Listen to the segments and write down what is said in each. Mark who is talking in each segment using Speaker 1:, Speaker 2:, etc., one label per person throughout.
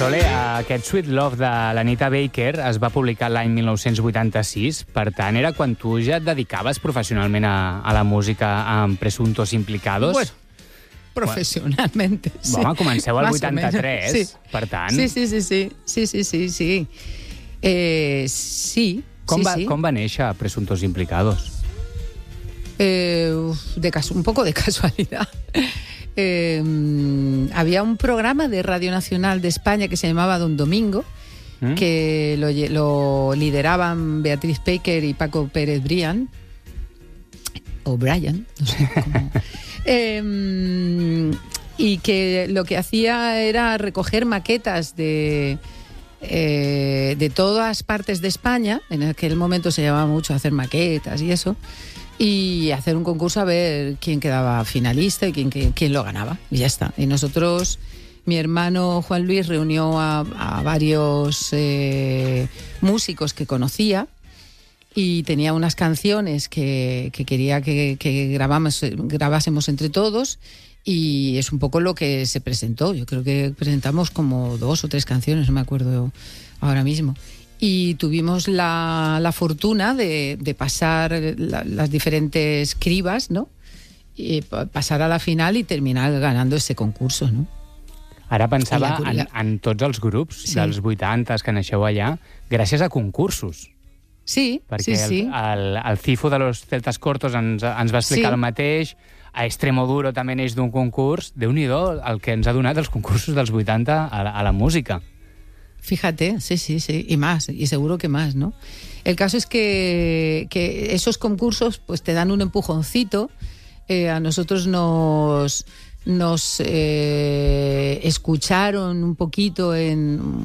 Speaker 1: Sole, aquest Sweet Love de l'Anita Baker es va publicar l'any 1986, per tant, era quan tu ja et dedicaves professionalment a la música amb Presuntos Implicados?
Speaker 2: Bueno, professionalment, sí.
Speaker 1: Home, comenceu al 83,
Speaker 2: sí.
Speaker 1: Per tant...
Speaker 2: Sí. Sí.
Speaker 1: Com va néixer Presuntos Implicados?
Speaker 2: Un poco de casualidad. Había un programa de Radio Nacional de España que se llamaba Don Domingo, que lo lideraban Beatriz Baker y Paco Pérez Brian, o Brian, no sé cómo. Y que lo que hacía era recoger maquetas de todas partes de España. En aquel momento se llamaba mucho hacer maquetas y eso, y hacer un concurso a ver quién quedaba finalista y quién lo ganaba, y ya está. Y nosotros, mi hermano Juan Luis reunió a varios músicos que conocía y tenía unas canciones que quería que grabásemos entre todos, y es un poco lo que se presentó. Yo creo que presentamos como 2 o 3 canciones, no me acuerdo ahora mismo. Y tuvimos la fortuna de pasar las diferentes cribas, ¿no? Y pasar a la final y terminar ganando ese concurso, ¿no?
Speaker 1: Ara pensava en tots els grups dels 80 que naixeu allà gràcies a concursos.
Speaker 2: Sí,
Speaker 1: perquè
Speaker 2: sí.
Speaker 1: El Cifo de los Celtas Cortos ens va explicar el mateix, a Extremoduro també neix d'un concurs. Déu-n'hi-do el que ens ha donat els concursos dels 80 a la música.
Speaker 2: Fíjate, sí, y más, y seguro que más, ¿no? El caso es que esos concursos pues te dan un empujoncito. A nosotros nos escucharon un poquito en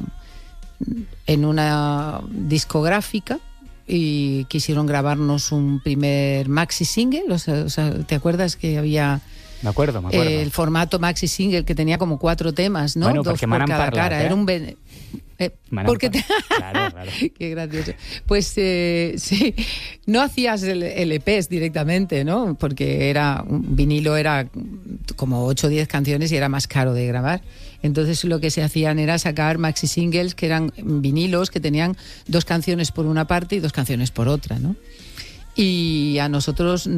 Speaker 2: una discográfica y quisieron grabarnos un primer maxi single. O sea, ¿te acuerdas que había...
Speaker 1: Me acuerdo.
Speaker 2: El formato maxi single que tenía como 4 temas, ¿no?
Speaker 1: Bueno,
Speaker 2: 2 por cada cara. Era un... porque
Speaker 1: claro.
Speaker 2: Qué gracioso. Pues sí, no hacías el EPs directamente, ¿no? Porque un vinilo era como 8 o 10 canciones y era más caro de grabar. Entonces lo que se hacían era sacar maxi singles, que eran vinilos que tenían 2 canciones por una parte y 2 canciones por otra, ¿no? Y a nosotros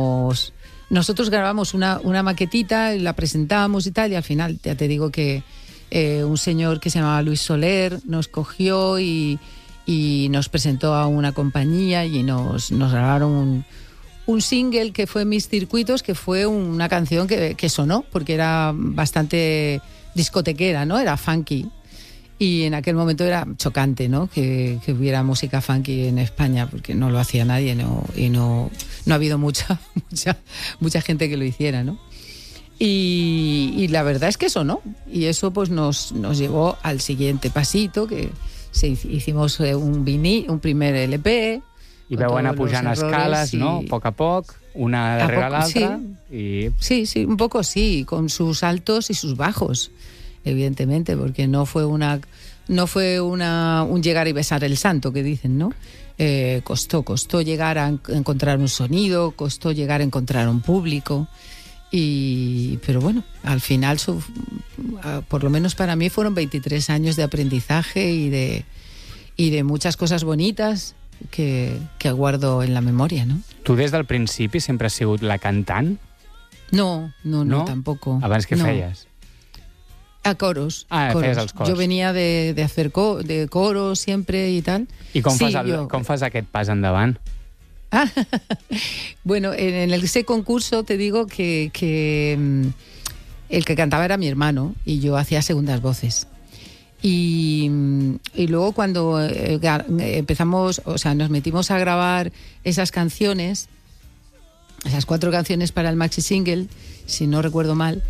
Speaker 2: grabamos una maquetita, la presentamos y tal, y al final ya te digo que un señor que se llamaba Luis Soler nos cogió y nos presentó a una compañía y nos grabaron un single que fue Mis Circuitos, que fue una canción que sonó porque era bastante discotequera, ¿no? Era funky. Y en aquel momento era chocante, ¿no? Que hubiera música funky en España, porque no lo hacía nadie, y no ha habido mucha gente que lo hiciera, ¿no? Y la verdad es que eso no. Y eso pues nos llevó al siguiente pasito, que hicimos un primer LP.
Speaker 1: I vau anar pujant escales, ¿no? Poc a poc, una darrere l'altra.
Speaker 2: Sí, un poco sí, con sus altos y sus bajos, evidentemente, porque no fue un llegar y besar el santo, que dicen, ¿no? Costó llegar a encontrar un sonido, costó llegar a encontrar un público. Pero bueno, al final, por lo menos para mí, fueron 23 años de aprendizaje y de muchas cosas bonitas que guardo en la memoria, ¿no?
Speaker 1: Tu des del principi sempre has sigut la cantant?
Speaker 2: No, tampoco.
Speaker 1: Abans què feies?
Speaker 2: A coros.
Speaker 1: Feies els cors.
Speaker 2: Yo venía de hacer de coro siempre y tal.
Speaker 1: I com fas aquest pas endavant?
Speaker 2: Bueno, en ese concurso te digo que el que cantaba era mi hermano y yo hacía segundas voces. Y luego cuando empezamos, o sea, nos metimos a grabar esas canciones, esas 4 canciones para el maxi single, si no recuerdo mal,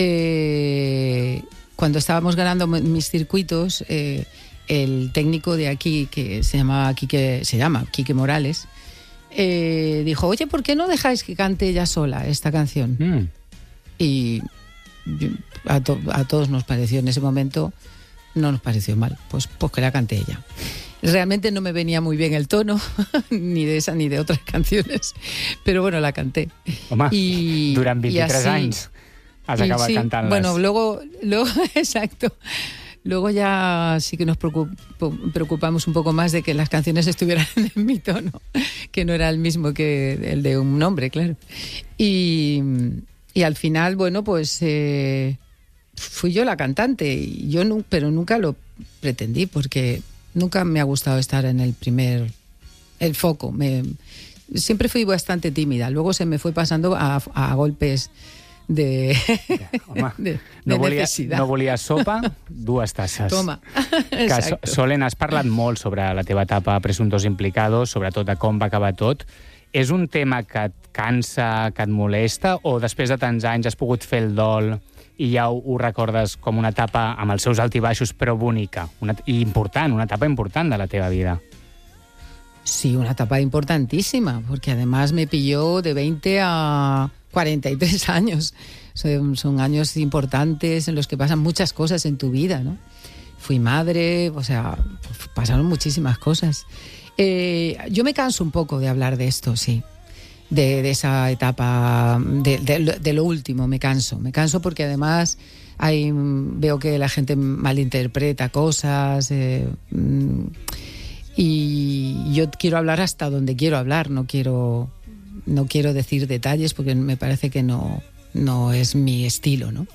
Speaker 2: cuando estábamos ganando Mis Circuitos, el técnico de aquí, que se llama Quique Morales, dijo, oye, ¿por qué no dejáis que cante ella sola esta canción? Y a todos nos pareció en ese momento, no nos pareció mal, pues que la cante ella. Realmente no me venía muy bien el tono, ni de esa ni de otras canciones, pero bueno, la canté.
Speaker 1: Home, durant 23 anys has acabat cantant-les.
Speaker 2: Bueno, luego exacto. Luego ya sí que nos preocupamos un poco más de que las canciones estuvieran en mi tono, que no era el mismo que el de un hombre, claro. Y al final, bueno, pues fui yo la cantante, y pero nunca lo pretendí, porque nunca me ha gustado estar en el foco. Siempre fui bastante tímida, luego se me fue pasando a golpes de necesidad.
Speaker 1: No volies sopa, 2 tasses.
Speaker 2: Toma.
Speaker 1: Solen, has parlat molt sobre la teva etapa a Presuntos Implicados, sobretot de com va acabar tot. És un tema que et cansa, que et molesta, o després de tants anys has pogut fer el dol i ja ho recordes com una etapa amb els seus altibaixos, però bonica i important, una etapa important de la teva vida?
Speaker 2: Sí, una etapa importantísima, porque además me pilló de 20 a 43 años. Son años importantes en los que pasan muchas cosas en tu vida, ¿no? Fui madre, o sea, pasaron muchísimas cosas. Yo me canso un poco de hablar de esto, sí. De esa etapa, de lo último, me canso porque además veo que la gente malinterpreta cosas, y yo quiero hablar hasta donde quiero hablar, no quiero decir detalles porque me parece que no es mi estilo, ¿no?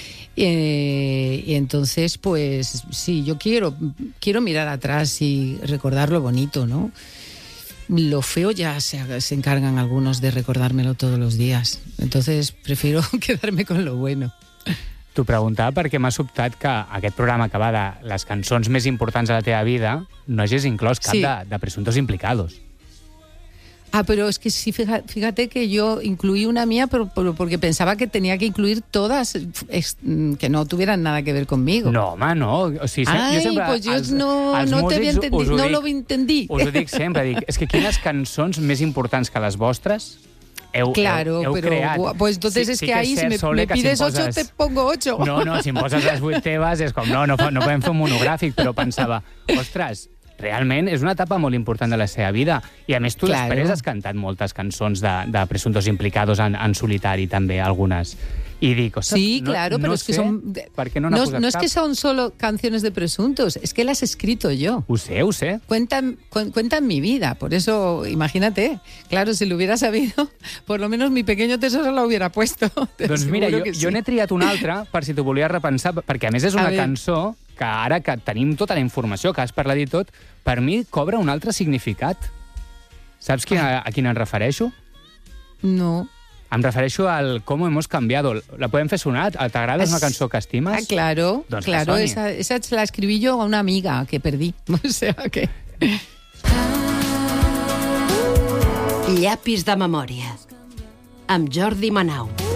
Speaker 2: Y entonces, pues sí, yo quiero mirar atrás y recordar lo bonito, ¿no? Lo feo ya se encargan algunos de recordármelo todos los días. Entonces prefiero quedarme con lo bueno.
Speaker 1: T'ho preguntava perquè m'ha sobtat que aquest programa que va de les cançons més importants de la teva vida no hagis inclòs cap de Presuntos Implicados.
Speaker 2: Pero es que sí, fíjate que yo incluí una mía porque pensaba que tenía que incluir todas que no tuvieran nada que ver conmigo.
Speaker 1: No, home, no. O sigui, jo sempre,
Speaker 2: pues yo no te había entendido, no lo entendí.
Speaker 1: Us ho dic sempre, és que quines cançons més importants que les vostres heu
Speaker 2: pero
Speaker 1: creat.
Speaker 2: Pues entonces es que ahí si me pides 8 te pongo 8.
Speaker 1: No, si em poses les 8 teves és com, no podem fer un monogràfic, però pensava, ostres, realment és una etapa molt important de la seva vida. I a més tu després has cantat moltes cançons de Presuntos Implicados en solitari també, algunes. Y digo,
Speaker 2: sí, claro, pero es que son... No es que son solo canciones de Presuntos, es que las he escrito yo.
Speaker 1: Ho sé.
Speaker 2: Cuentan mi vida, por eso, imagínate. Claro, si lo hubiera sabido, por lo menos mi pequeño tesoro lo hubiera puesto.
Speaker 1: Doncs mira, jo n'he triat una altra, per si t'ho volies repensar, perquè a més és una cançó que ara que tenim tota la informació, que has parlat i tot, per mi cobra un altre significat. Saps a quin em refereixo?
Speaker 2: No.
Speaker 1: Em refereixo al Cómo hemos cambiado. ¿La pueden fer sonar? ¿T'agrada? ¿Es una cançó que estimes?
Speaker 2: Claro, doncs claro. Esa la escribí yo a una amiga que perdí. O sea que...
Speaker 3: Llapis de memòria. Amb Jordi Manau.